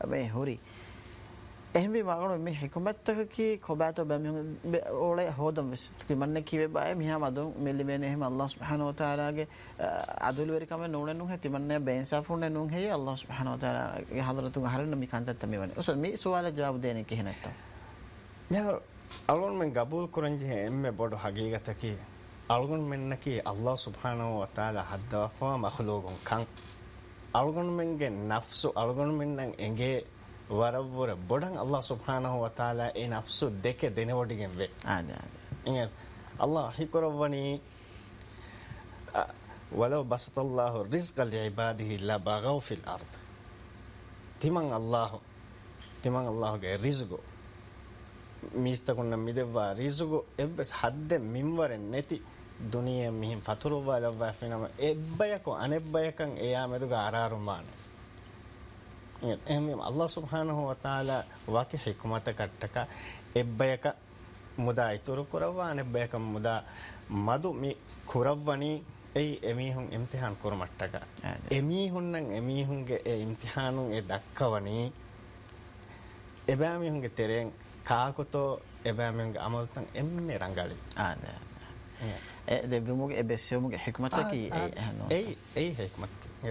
මේ හොරි එහෙම වගන මේ හිකමත්තක කී කොබාතෝ බැමි ඕලේ හොදම් වෙස් කිමන්න කිවේ බය මියා මදුන් මෙල්ලිමෙන එහෙම අල්ලාහ් සුබ්හානහු වතාලාගේ අදුල් වෙරිකම නෝනනුන් හැති මන්නේ බෙන්සාෆුන් නුන් හේ අල්ලාහ් සුබ්හානහු වතාලාගේ හදරතුන් හරන්න මේ කන්තත් මේ වනේ ඔස මේ සුවාල ජවාබ දෙන්නේ කිහෙනත්ත මියා අලුන් men ගබූල් කුරන්ජි එම්මේ බොඩ හගීගතකී අලුන් මෙන්නකී අල්ලාහ් සුබ්හානහු වතාලා හද්දවෆා මඛලූගුන් කන් අලුන් මෙන්ගේ නෆ්සු අලුන් මෙන්නන් එගේ වරවර බොඩන් අල්ලාහ් සුබ්හානහු වතාලා ඒ නෆ්සු දෙක දෙනවඩිගෙන් වේ ඉංග අල්ලාහ් හිකරවනි වලෝ බසතල්ලාහු රිස්ක ලිඉබාදිහි ලබගව් ෆිල් අර්ද් තිමන් අල්ලාහ්ගේ රිස්ගෝ මිස්තකුන්න මිදෙවා රිස්ගෝ එවස් හද්ද මින්වරෙන් නැති දුනිය මිහින් ෆතුරුවා ලවවා ෆිනම එබ්බයකෝ අනෙබ්බයකන් එයා මෙදුග අරාරුමාන එහෙනම් අල්ලාහ් සුබ්හානහු වතාලා වාකි හික්මත කට්ටක එබ්බයක මුදා ඉතුරු කරවා අනෙබ්බයක මුදා මදු මි කුරවණි ඒ එමිහුන් ඉම්තිහාන් කරමට්ටක එමිහුන්නන් එමිහුන්ගේ ඒ ඉම්තිහානුන් ඒ දක්කවණි එබෑමිහුන්ගේ තෙරෙන් කාකොතෝ එබෑමිහුන්ගේ අමල්තන් එම්මේ රංගලි දෙවිමුගේ එබෙස්සෙමුගේ හික්මතකී ඒ හික්මත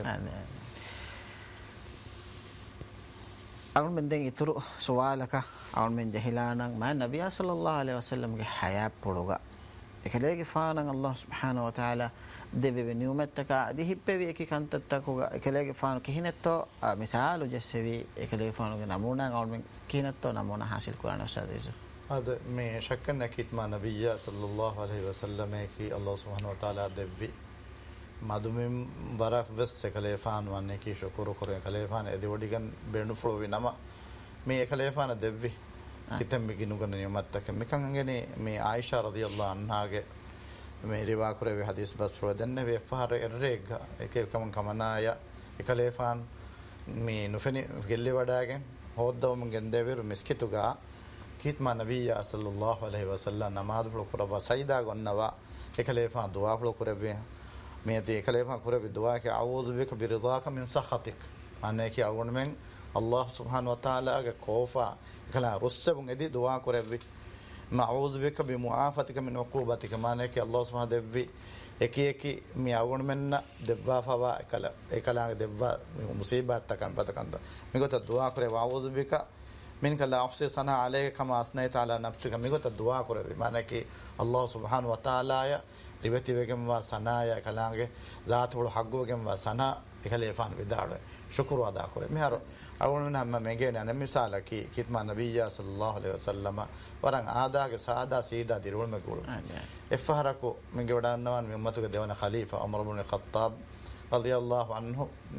අරුන් මෙන්දෙන් ඉතුරු සුවාලක අරුන් මෙන් ජහිලානන් මා නබියා සල්ලල්ලාහු අලයිහි වසල්ලම්ගේ හයා පොළොග එකලේගේ ෆානන් අල්ලාහ් සුබ්හානහු වතාලා දෙවෙ නියුමත්තක දිහිප්පෙවි එක කන්තත්තක එකලේගේ ෆාන කිහිනත්තෝ මිසාලු ජස්සෙවි එකලේගේ ෆානගේ නමුනා අරුන් මෙන් කිහිනත්තෝ නමුනා හාසිල් කුරාන උස්තාදේසු අද මේ ශක්කන් නකිත්මා නබියා සල්ලල්ලාහු අලයිහි වසල්ලමේ කි අල්ලාහ් සුබ්හානහු වතාලා දෙවි මදුමින් වරක් වෙස් එකලේෆාන් වන්නේ කී ශුකුරු කර එකලේෆාන් එදිවඩිගන් බෙන්ඩු ෆ්ලෝවි නම මේ එකලේෆාන දෙවි කිතම් මිගිනුගන නියමත්තක මිකංගනේ මේ ආයිෂා රදියල්ලාහු අන්හාගේ මේ රිවා කරේ හදීස් බස් ෆ්‍රෝදන්න වේ ෆහර එරෙග් එකකම කමනාය එකලේෆාන් මේ නුෆෙනි ගෙල්ලි වඩාගෙන් හොද්දවම ගෙන්දේවිරු මිස්කිතුගා කිත්මා නබියා සල්ලල්ලාහු අලයිහි වසල්ලම් නමාද් ෆ්ලෝ කරවා සයිදා ගන්නවා එකලේෆාන් දුවා ෆ්ලෝ කරේ මේති එකලේෆාන් කරේ දුවා කි අවුදු බික බිරිදාක මින් සඛතික් අනේ කි අවුන් මෙන් අල්ලාහ් සුබ්හානහු වතාලාගේ කෝෆා කලා රුස්සබුන් එදි දුවා කරේ මඅූදු බික බිමුආෆතික මින් උකූබතික මානේ කි අල්ලාහ් සුබ්හානහු දෙවි එකේකි මේ අවුන් මෙන්න දෙවවා ෆවා එකලාගේ දෙවවා මුසීබත් තකන් පතකන්ද මිගොත දුවා කරේ අවුදු බික මින් කලා අෆ්සි සනා අලයික කමා අස්නයි තාලා නෆ්සික මිගොත දුවා කරේ මානේ කි අල්ලාහ් සුබ්හානහු වතාලාය රිවති වේගම් වා සනාය කලාගේ ذات වල හග්ගවගම් වා සනා එකලේෆාන් විදාඩ ශුක්‍ර අදා කරේ මෙහර අවුන නම් මගේ නේ මිසාලකි කිත්මා නබියා සල්ලල්ලාහු අලයිහි වසල්ලම වරන් ආදාගේ සාදා සීදා දිරුල් මගුල් එෆහරකෝ මගේ වඩන්නවා මේ උම්මතුගේ දෙවන ඛලීෆා උමර් ඉබ්න් ඛත්තාබ් රදියල්ලාහු අන්හු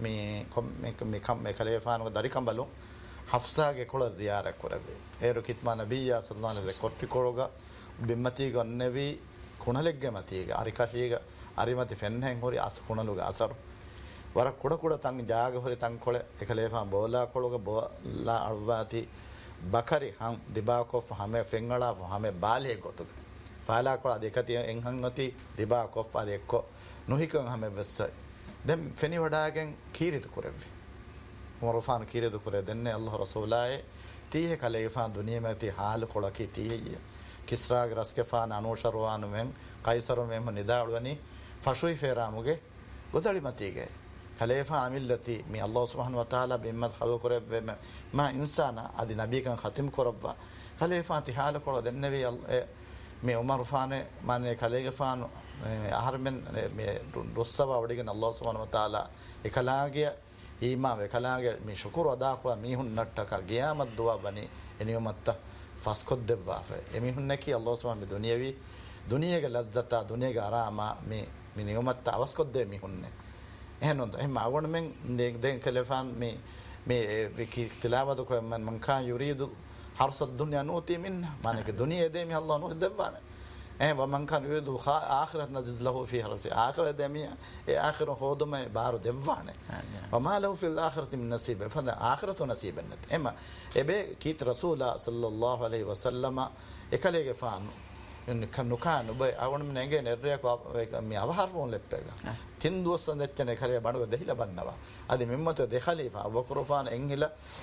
මේ කලේෆාන් දරිකම්බලු හෆ්සාගේ කොළ ziyaara කරවේ ඒරු කිත්මා නබියා සල්ලල්ලාහු අලයිහි වසල්ලම කොට්ටි කොළග බිම්මති ගන්නවි කුණලෙග්ගේ මතීග අරිකශීග අරිමති ෆෙන්හෙන් හොරි අස් කුණලුග අසර් වර කුඩ තං ජාග හොරි තං කොළ එකලේෆාන් බෝලා කොළග බෝලා අල්වාති බකරි හම් දිබාකොෆ් හැම ෆෙන්ගලා හැම බාලේ ගොතුක ෆාලා කොළ දෙකතිය එන්හන් ගති දිබාකොෆ් අදෙක්ක නොහිකන් හැම වෙස්සයි දැන් ෆෙනි වඩාගෙන් කීරිත කරෙවි මොරෆාන් කීරිත කරේ දෙන්නේ අල්ලාහ් රසූලායේ තීහ කලේෆාන් දුනියමති හාල කොළකී තීහිය කිස්රාග රස්කෆාන අනෝෂරවානු මෙන් කයිසරු මෙන් නිදාවලනි ෆෂුයි ෆේරාමුගේ ගොතලි මතීගේ خليفة عملتي مي الله سبحانه وتعالى بمد خلق رب ما إنسان أدي نبي كان ختم كرب خليفة تحال كرب النبي مي عمر فانه ما خليفة أهر من رصبا وديكن الله سبحانه وتعالى إكلاعية إمام إكلاعية مي شكر أدا كرب ميهون نتّك قيامة دعاء بني إنيوم التا فاسكت دبافة ميهون نكي الله سبحانه بدنياوي دنيا كلذة دنيا كرامة مي نيوم التا فاسكت ده ميهون එහෙනම් එහෙම අවුණ මෙන් දෙන් කලෆාන් මේ කිලාවද කො මන් කා යුරීදු හර්ස දුන්යා නෝති මින් මානක දුනියේ දෙමි අල්ලාහ් නෝ දෙවාන වමන් කා යුරීදු ආඛිරත් නදිද ලහු ෆී හර්සි ආඛිරත් දෙමි ඒ ආඛිර හොදම බාරු දෙවාන වමා ලහු ෆිල් ආඛිරති මින් නසීබ ෆද ආඛිරතු නසීබන් නත් එම එබේ කීත රසූලා සල්ලල්ලාහු අලයිහි වසල්ලම එකලේගේ ෆාන් කනුකාන බයි අවුණ මෙන්ගේ නෙරිය කෝ මේ අවහර්වොන් ලෙප්පෙග තින්දුවසන් දෙච්චනේ කලේ බණුව දෙහිලා බන්නවා අද මෙම්මත දෙ ඛලීෆා අබුබකර් ෆාන් එන්හිලා